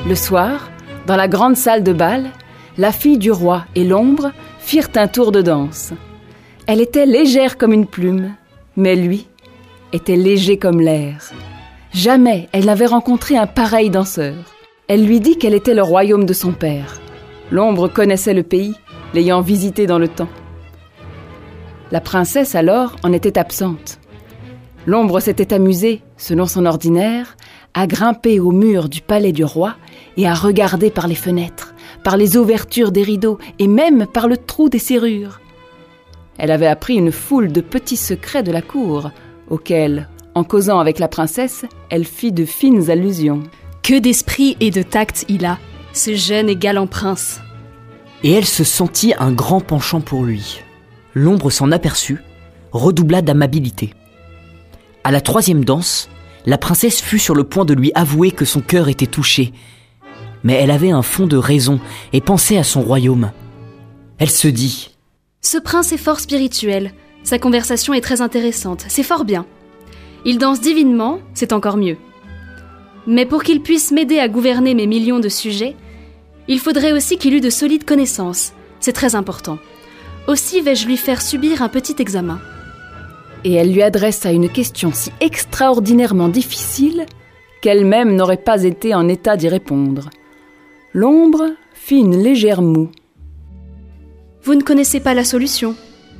Le soir, dans la grande salle de bal, la fille du roi et l'ombre firent un tour de danse. Elle était légère comme une plume, mais lui était léger comme l'air. Jamais elle n'avait rencontré un pareil danseur. Elle lui dit qu'elle était le royaume de son père. L'ombre connaissait le pays, l'ayant visité dans le temps. La princesse alors en était absente. L'ombre s'était amusée, selon son ordinaire, à grimper au mur du palais du roi et à regarder par les fenêtres, par les ouvertures des rideaux et même par le trou des serrures. Elle avait appris une foule de petits secrets de la cour, auxquels, en causant avec la princesse, elle fit de fines allusions. Que d'esprit et de tact il a, ce jeune et galant prince. Et elle se sentit un grand penchant pour lui. L'ombre s'en aperçut, redoubla d'amabilité. À la 3e danse, la princesse fut sur le point de lui avouer que son cœur était touché. Mais elle avait un fond de raison et pensait à son royaume. Elle se dit: Ce prince est fort spirituel, sa conversation est très intéressante, c'est fort bien. Il danse divinement, c'est encore mieux. Mais pour qu'il puisse m'aider à gouverner mes millions de sujets, il faudrait aussi qu'il eût de solides connaissances, c'est très important. Aussi vais-je lui faire subir un petit examen. Et elle lui adressa une question si extraordinairement difficile qu'elle-même n'aurait pas été en état d'y répondre. L'ombre fit une légère moue. Vous ne connaissez pas la solution ?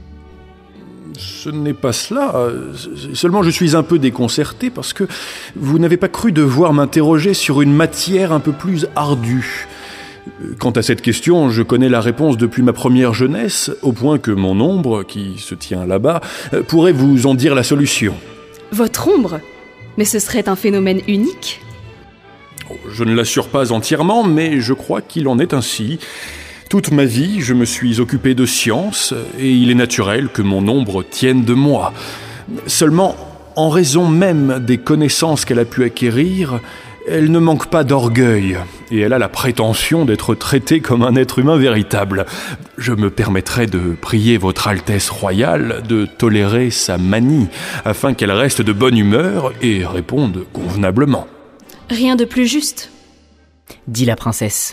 Ce n'est pas cela. Seulement je suis un peu déconcerté parce que vous n'avez pas cru devoir m'interroger sur une matière un peu plus ardue. Quant à cette question, je connais la réponse depuis ma première jeunesse, au point que mon ombre, qui se tient là-bas, pourrait vous en dire la solution. Votre ombre ? Mais ce serait un phénomène unique ? Je ne l'assure pas entièrement, mais je crois qu'il en est ainsi. Toute ma vie, je me suis occupé de science, et il est naturel que mon ombre tienne de moi. Seulement, en raison même des connaissances qu'elle a pu acquérir, elle ne manque pas d'orgueil, et elle a la prétention d'être traitée comme un être humain véritable. Je me permettrai de prier votre Altesse royale de tolérer sa manie, afin qu'elle reste de bonne humeur et réponde convenablement. Rien de plus juste, dit la princesse.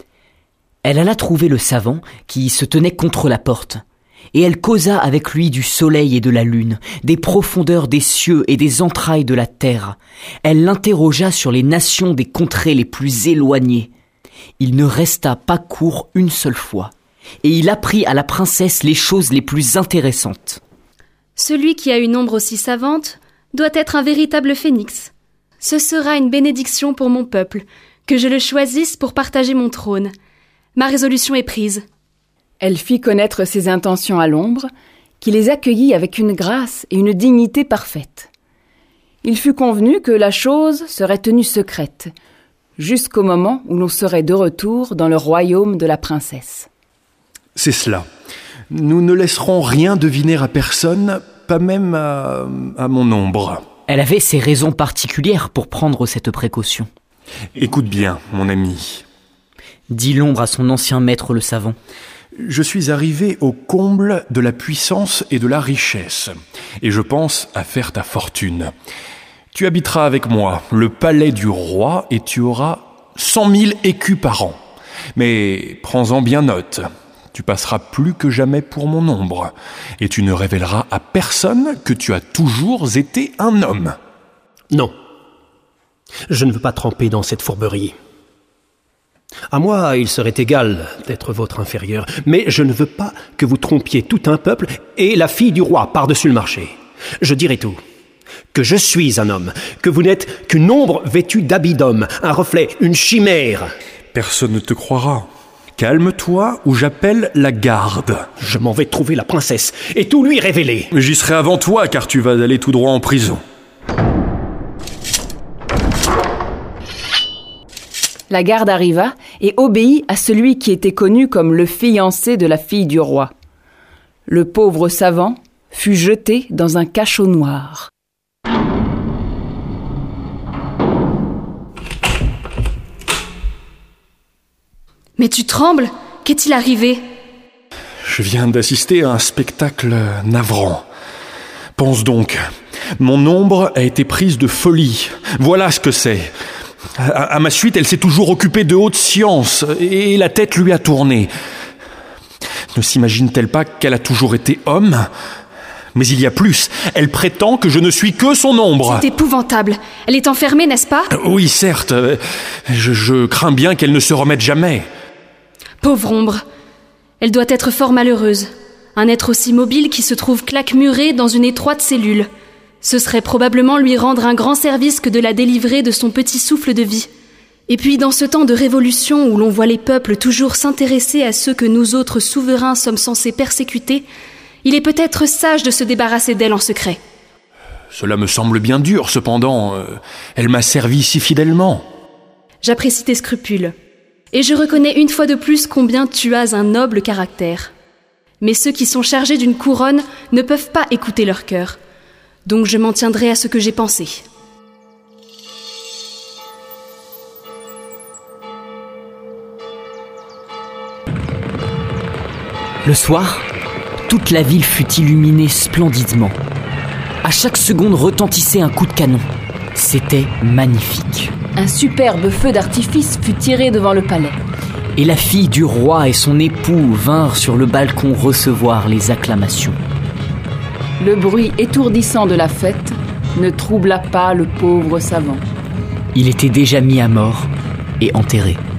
Elle alla trouver le savant qui se tenait contre la porte, et elle causa avec lui du soleil et de la lune, des profondeurs des cieux et des entrailles de la terre. Elle l'interrogea sur les nations des contrées les plus éloignées. Il ne resta pas court une seule fois, et il apprit à la princesse les choses les plus intéressantes. Celui qui a une ombre aussi savante doit être un véritable phénix. Ce sera une bénédiction pour mon peuple, que je le choisisse pour partager mon trône. Ma résolution est prise. Elle fit connaître ses intentions à l'ombre, qui les accueillit avec une grâce et une dignité parfaite. Il fut convenu que la chose serait tenue secrète, jusqu'au moment où l'on serait de retour dans le royaume de la princesse. C'est cela. Nous ne laisserons rien deviner à personne, pas même à mon ombre. Elle avait ses raisons particulières pour prendre cette précaution. Écoute bien, mon ami, dit l'ombre à son ancien maître le savant. Je suis arrivé au comble de la puissance et de la richesse, et je pense à faire ta fortune. Tu habiteras avec moi le palais du roi et tu auras 100 000 écus par an. Mais prends-en bien note, tu passeras plus que jamais pour mon ombre, et tu ne révéleras à personne que tu as toujours été un homme. Non, je ne veux pas tremper dans cette fourberie. À moi, il serait égal d'être votre inférieur, mais je ne veux pas que vous trompiez tout un peuple et la fille du roi par-dessus le marché. Je dirai tout. Que je suis un homme, que vous n'êtes qu'une ombre vêtue d'habits d'homme, un reflet, une chimère. Personne ne te croira. Calme-toi ou j'appelle la garde. Je m'en vais trouver la princesse et tout lui révéler. J'y serai avant toi car tu vas aller tout droit en prison. La garde arriva et obéit à celui qui était connu comme le fiancé de la fille du roi. Le pauvre savant fut jeté dans un cachot noir. Mais tu trembles ? Qu'est-il arrivé ? Je viens d'assister à un spectacle navrant. Pense donc, mon ombre a été prise de folie. Voilà ce que c'est. À ma suite, elle s'est toujours occupée de hautes sciences, et la tête lui a tourné. Ne s'imagine-t-elle pas qu'elle a toujours été homme ? Mais il y a plus, elle prétend que je ne suis que son ombre. C'est épouvantable. Elle est enfermée, n'est-ce pas ? Oui, certes. Je crains bien qu'elle ne se remette jamais. Pauvre ombre. Elle doit être fort malheureuse. Un être aussi mobile qui se trouve claquemuré dans une étroite cellule. Ce serait probablement lui rendre un grand service que de la délivrer de son petit souffle de vie. Et puis dans ce temps de révolution où l'on voit les peuples toujours s'intéresser à ceux que nous autres souverains sommes censés persécuter, il est peut-être sage de se débarrasser d'elle en secret. Cela me semble bien dur, cependant. Elle m'a servi si fidèlement. J'apprécie tes scrupules. Et je reconnais une fois de plus combien tu as un noble caractère. Mais ceux qui sont chargés d'une couronne ne peuvent pas écouter leur cœur. Donc je m'en tiendrai à ce que j'ai pensé. Le soir, toute la ville fut illuminée splendidement. À chaque seconde retentissait un coup de canon. C'était magnifique. Un superbe feu d'artifice fut tiré devant le palais. Et la fille du roi et son époux vinrent sur le balcon recevoir les acclamations. Le bruit étourdissant de la fête ne troubla pas le pauvre savant. Il était déjà mis à mort et enterré.